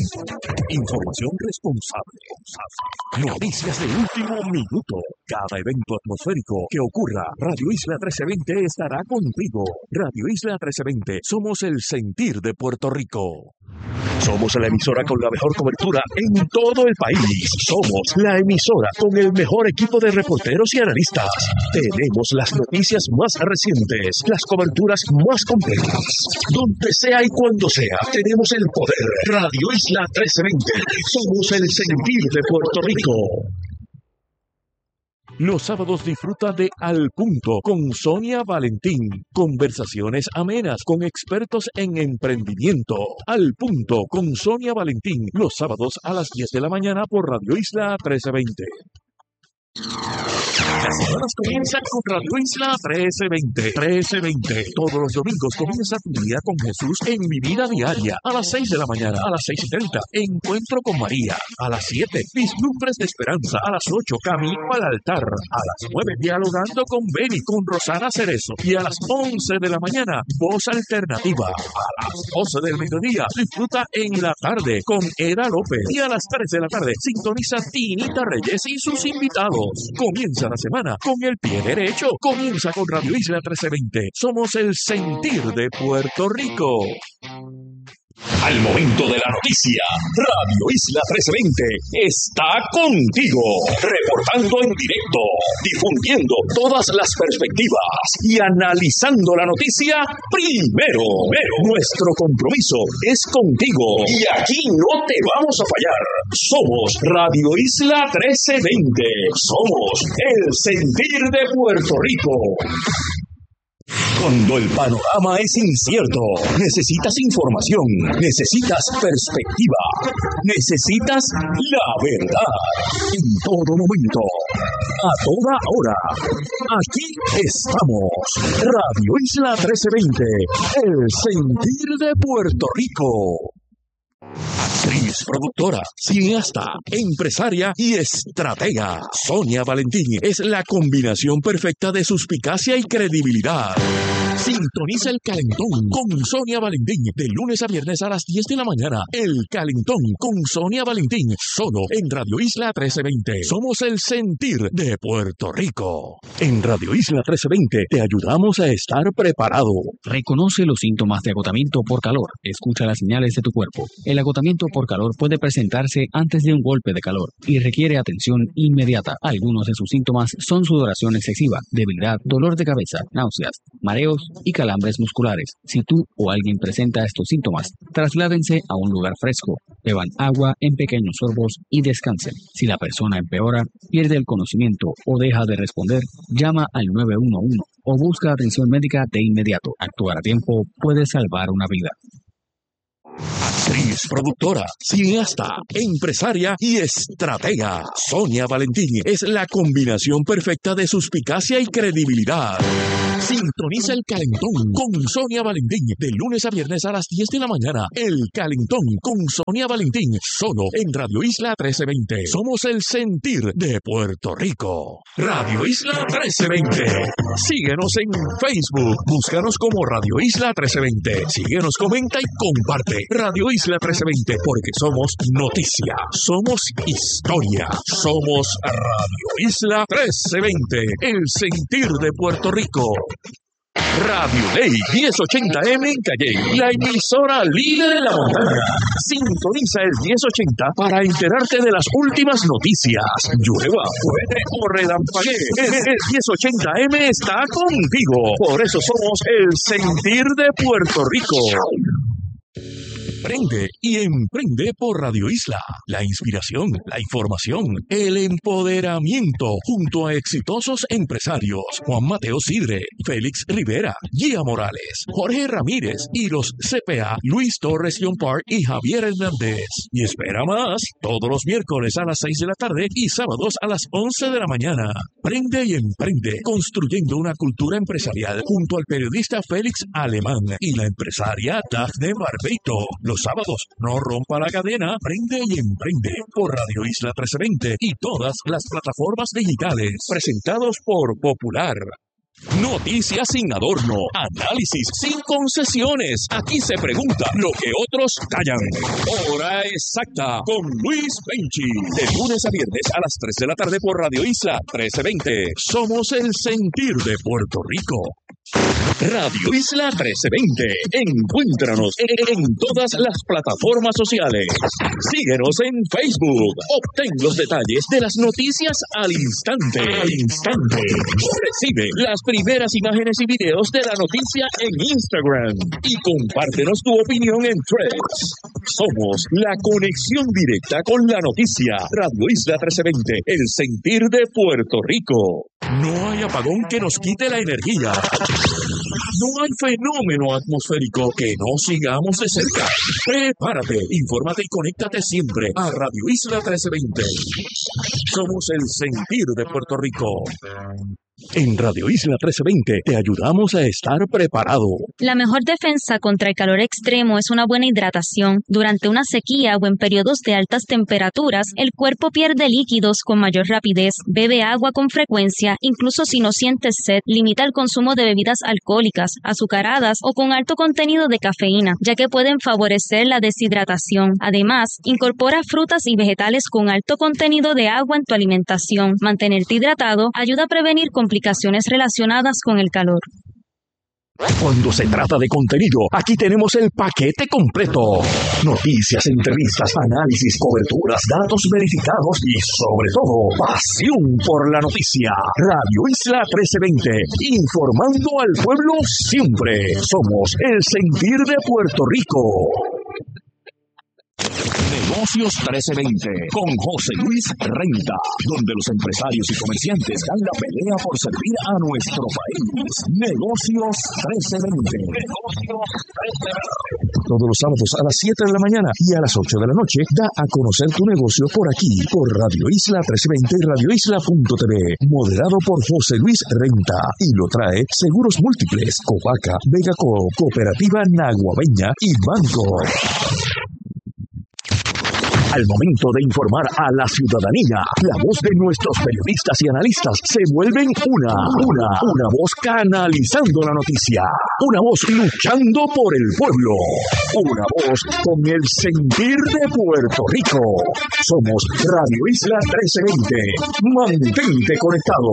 Información responsable. Noticias de último minuto. Cada evento atmosférico que ocurra, Radio Isla 1320 estará contigo. Radio Isla 1320, somos el sentir de Puerto Rico. Somos la emisora con la mejor cobertura en todo el país. Somos la emisora con el mejor equipo de reporteros y analistas. Tenemos las noticias más recientes, las coberturas más completas. Donde sea y cuando sea, tenemos el poder. Radio Isla 1320. Somos el sentir de Puerto Rico. Los sábados disfruta de Al Punto con Sonia Valentín. Conversaciones amenas con expertos en emprendimiento. Al Punto con Sonia Valentín. Los sábados a las 10 de la mañana por Radio Isla 1320. Las semanas comienzan con Radio Isla 1320. Todos los domingos comienza tu día con Jesús en Mi Vida Diaria. A las 6 de la mañana, a las 6:30, Encuentro con María. A las 7, Vislumbres de Esperanza. A las 8, Camino al Altar. A las 9, Dialogando con Beni, con Rosana Cerezo. Y a las 11 de la mañana, Voz Alternativa. A las 12 del mediodía, disfruta en la tarde con Eda López. Y a las 3 de la tarde, sintoniza Tinita Reyes y sus invitados. Comienza la semana con el pie derecho. Comienza con Radio Isla 1320. Somos el sentir de Puerto Rico. Al momento de la noticia, Radio Isla 1320 está contigo, reportando en directo, difundiendo todas las perspectivas y analizando la noticia primero. Nuestro compromiso es contigo y aquí no te vamos a fallar. Somos Radio Isla 1320. Somos el sentir de Puerto Rico. Cuando el panorama es incierto, necesitas información, necesitas perspectiva, necesitas la verdad. En todo momento, a toda hora, aquí estamos. Radio Isla 1320, el sentir de Puerto Rico. Actriz, productora, cineasta, empresaria y estratega. Sonia Valentín es la combinación perfecta de suspicacia y credibilidad. Sintoniza El Calentón con Sonia Valentín de lunes a viernes a las 10 de la mañana. El Calentón con Sonia Valentín, solo en Radio Isla 1320. Somos el sentir de Puerto Rico. En Radio Isla 1320 te ayudamos a estar preparado. Reconoce los síntomas de agotamiento por calor. Escucha las señales de tu cuerpo. El agotamiento por calor puede presentarse antes de un golpe de calor y requiere atención inmediata. Algunos de sus síntomas son sudoración excesiva, debilidad, dolor de cabeza, náuseas, mareos y calambres musculares. Si tú o alguien presenta estos síntomas, trasládense a un lugar fresco, beban agua en pequeños sorbos y descansen. Si la persona empeora, pierde el conocimiento o deja de responder, llama al 911 o busca atención médica de inmediato. Actuar a tiempo puede salvar una vida. Actriz, productora, cineasta, empresaria y estratega. Sonia Valentín es la combinación perfecta de suspicacia y credibilidad. Sintoniza El Calentón con Sonia Valentín de lunes a viernes a las 10 de la mañana. El Calentón con Sonia Valentín, solo en Radio Isla 1320. Somos el sentir de Puerto Rico. Radio Isla 1320. Síguenos en Facebook. Búscanos como Radio Isla 1320. Síguenos, comenta y comparte. Radio Isla 1320, porque somos noticia, somos historia, somos Radio Isla 1320, el sentir de Puerto Rico. Radio Ley 1080M en Calley, la emisora líder en la montaña. Sintoniza el 1080 para enterarte de las últimas noticias. Llueva, puede o relampaguee. El 1080M está contigo. Por eso somos el sentir de Puerto Rico. Prende y emprende por Radio Isla. La inspiración, la información, el empoderamiento junto a exitosos empresarios Juan Mateo Sidre, Félix Rivera, Gia Morales, Jorge Ramírez y los CPA Luis Torres John Park y Javier Hernández. Y espera más, todos los miércoles a las 6 de la tarde y sábados a las 11 de la mañana. Prende y emprende, construyendo una cultura empresarial junto al periodista Félix Alemán y la empresaria Dafne Barbeito. Los sábados, no rompa la cadena, prende y emprende por Radio Isla 1320 y todas las plataformas digitales, presentados por Popular. Noticias sin adorno, análisis sin concesiones. Aquí se pregunta lo que otros callan. Hora exacta con Luis Penchi. De lunes a viernes a las 3 de la tarde por Radio Isla 1320. Somos el sentir de Puerto Rico. Radio Isla 1320. Encuéntranos en todas las plataformas sociales. Síguenos en Facebook. Obtén los detalles de las noticias al instante. Recibe las primeras imágenes y videos de la noticia en Instagram. Y compártenos tu opinión en Threads. Somos la conexión directa con la noticia. Radio Isla 1320. El sentir de Puerto Rico. No hay apagón que nos quite la energía. No hay fenómeno atmosférico que no sigamos de cerca. Prepárate, infórmate y conéctate siempre a Radio Isla 1320. Somos el sentir de Puerto Rico. En Radio Isla 1320 te ayudamos a estar preparado. La mejor defensa contra el calor extremo es una buena hidratación. Durante una sequía o en periodos de altas temperaturas, el cuerpo pierde líquidos con mayor rapidez. Bebe agua con frecuencia, incluso si no sientes sed. Limita el consumo de bebidas alcohólicas, azucaradas o con alto contenido de cafeína, ya que pueden favorecer la deshidratación. Además, incorpora frutas y vegetales con alto contenido de agua en tu alimentación. Mantenerte hidratado ayuda a prevenir complicaciones relacionadas con el calor. Cuando se trata de contenido, aquí tenemos el paquete completo. Noticias, entrevistas, análisis, coberturas, datos verificados y, sobre todo, pasión por la noticia. Radio Isla 1320, informando al pueblo siempre. Somos el sentir de Puerto Rico. Negocios 1320 con José Luis Renta, donde los empresarios y comerciantes dan la pelea por servir a nuestro país. Negocios 1320. Todos los sábados a las 7 de la mañana y a las 8 de la noche da a conocer tu negocio por aquí, por Radio Isla 1320 y radioisla.tv. Moderado por José Luis Renta y lo trae Seguros Múltiples, Copaca, Vegaco, Cooperativa Naguabeña y Banco. Al momento de informar a la ciudadanía, la voz de nuestros periodistas y analistas se vuelven una voz canalizando la noticia, una voz luchando por el pueblo, una voz con el sentir de Puerto Rico. Somos Radio Isla 1320. Mantente conectado.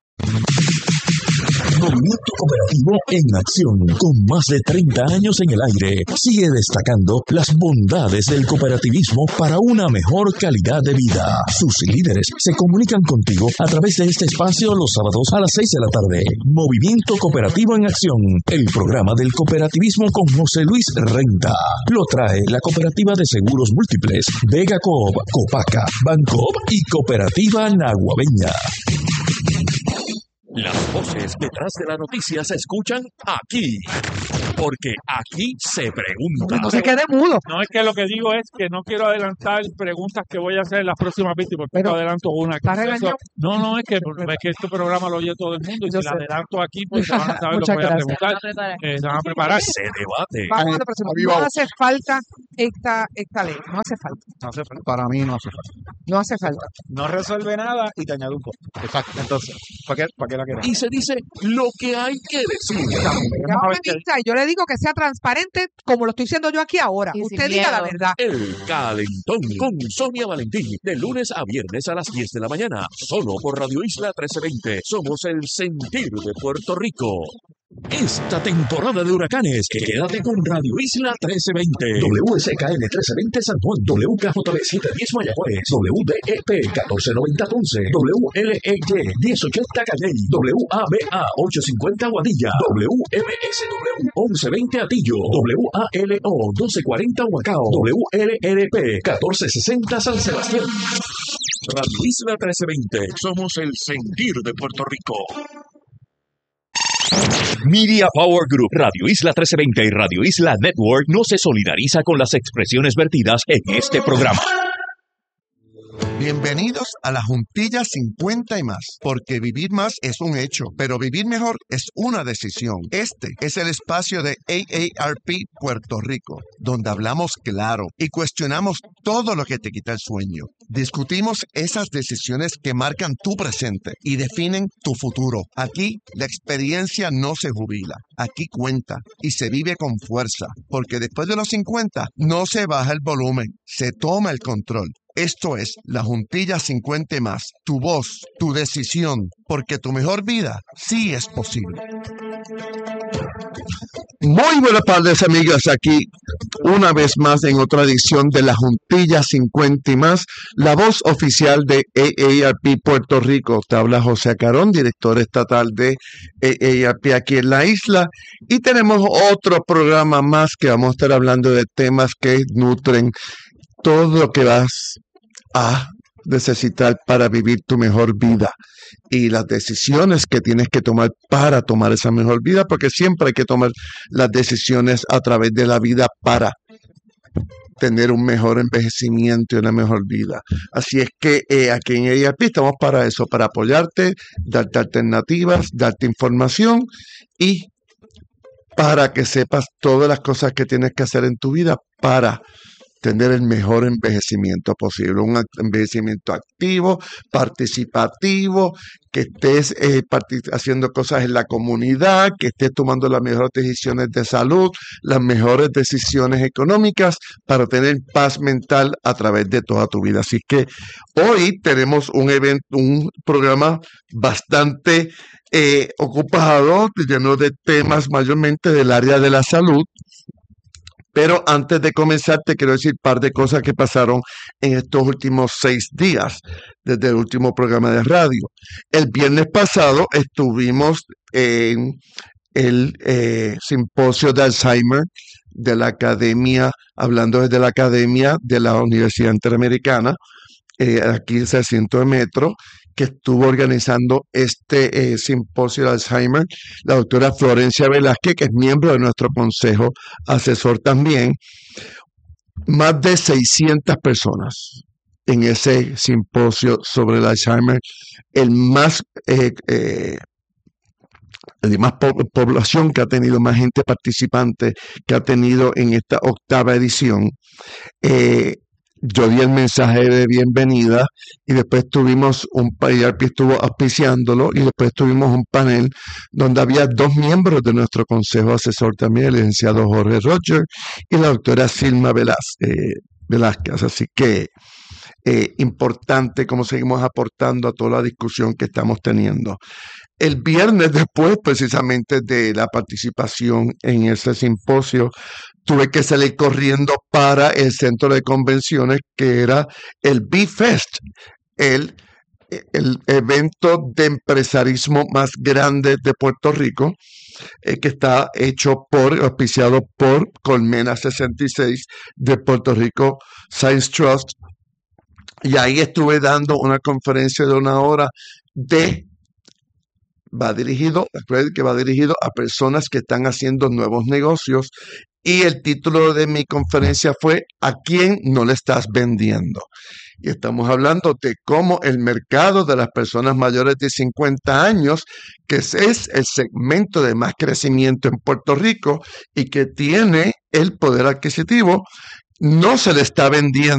Movimiento Cooperativo en acción, con más de 30 años en el aire, sigue destacando las bondades del cooperativismo para una mejor calidad de vida. Sus líderes se comunican contigo a través de este espacio los sábados a las 6 de la tarde. Movimiento Cooperativo en acción, el programa del cooperativismo con José Luis Renta. Lo trae la Cooperativa de Seguros Múltiples, Vega Coop, Copaca, Bancoop y Cooperativa Naguabeña. Las voces detrás de la noticia se escuchan aquí, porque aquí se pregunta. No se quede mudo. No, es que lo que digo es que no quiero adelantar preguntas que voy a hacer en las próximas víctimas, porque adelanto una. No, es que este programa lo oye todo el mundo y si la adelanto aquí, pues se van a saber lo que voy a preguntar. Se van a preparar. Se debate. No hace falta esta ley. No hace falta. No hace falta. Para mí no hace falta. No hace falta. No resuelve nada y te añade un poco. Exacto. Entonces, ¿para qué la queremos? Y se dice lo que hay que decir. Yo le digo que sea transparente como lo estoy diciendo yo aquí ahora. Usted diga la verdad. El Calentón con Sonia Valentín, de lunes a viernes a las 10 de la mañana, solo por Radio Isla 1320. Somos el sentir de Puerto Rico. Esta temporada de huracanes, quédate con Radio Isla 1320. WSKN 1320 San Juan, WKJB 710 Mayagüez, WDEP 1490 Ponce, WLEY 1080 Calley, WABA 850 Guadilla, WMSW 1120 Atillo, WALO 1240 Huacao, WLRP 1460 San Sebastián. Radio Isla 1320, somos el sentir de Puerto Rico. Media Power Group, Radio Isla 1320 y Radio Isla Network no se solidariza con las expresiones vertidas en este programa. Bienvenidos a la Juntilla 50 y más, porque vivir más es un hecho, pero vivir mejor es una decisión. Este es el espacio de AARP Puerto Rico, donde hablamos claro y cuestionamos todo lo que te quita el sueño. Discutimos esas decisiones que marcan tu presente y definen tu futuro. Aquí la experiencia no se jubila, aquí cuenta y se vive con fuerza, porque después de los 50 no se baja el volumen, se toma el control. Esto es La Juntilla 50 y más, tu voz, tu decisión, porque tu mejor vida sí es posible. Muy buenas tardes, amigas, aquí una vez más en otra edición de La Juntilla 50 y más, la voz oficial de AARP Puerto Rico. Te habla José Acarón, director estatal de AARP aquí en la isla, y tenemos otro programa más que vamos a estar hablando de temas que nutren todo lo que vas a necesitar para vivir tu mejor vida y las decisiones que tienes que tomar para tomar esa mejor vida, porque siempre hay que tomar las decisiones a través de la vida para tener un mejor envejecimiento y una mejor vida. Así es que aquí en AARP estamos para eso, para apoyarte, darte alternativas, darte información y para que sepas todas las cosas que tienes que hacer en tu vida para tener el mejor envejecimiento posible, un envejecimiento activo, participativo, que estés haciendo cosas en la comunidad, que estés tomando las mejores decisiones de salud, las mejores decisiones económicas para tener paz mental a través de toda tu vida. Así que hoy tenemos un programa bastante ocupado, lleno de temas mayormente del área de la salud. Pero antes de comenzar, te quiero decir un par de cosas que pasaron en estos últimos 6 días, desde el último programa de radio. El viernes pasado estuvimos en el simposio de Alzheimer de la Academia, hablando desde la Academia de la Universidad Interamericana, aquí en el recinto de Metro, que estuvo organizando este simposio de Alzheimer, la doctora Florencia Velázquez, que es miembro de nuestro consejo asesor también. Más de 600 personas en ese simposio sobre el Alzheimer, el más población que ha tenido, más gente participante que ha tenido en esta 8ª edición. Yo di el mensaje de bienvenida y después tuvimos AARP estuvo auspiciándolo y después tuvimos un panel donde había 2 miembros de nuestro consejo asesor también, el licenciado Jorge Roger y la doctora Silma Velázquez. Así que importante cómo seguimos aportando a toda la discusión que estamos teniendo. El viernes después, precisamente de la participación en ese simposio, tuve que salir corriendo para el centro de convenciones, que era el B-Fest, el evento de empresarismo más grande de Puerto Rico, que está auspiciado por Colmena 66 de Puerto Rico Science Trust. Y ahí estuve dando una conferencia de 1 hora que va dirigido a personas que están haciendo nuevos negocios, y el título de mi conferencia fue ¿A quién no le estás vendiendo? Y estamos hablando de cómo el mercado de las personas mayores de 50 años, que es el segmento de más crecimiento en Puerto Rico y que tiene el poder adquisitivo, no se le está vendiendo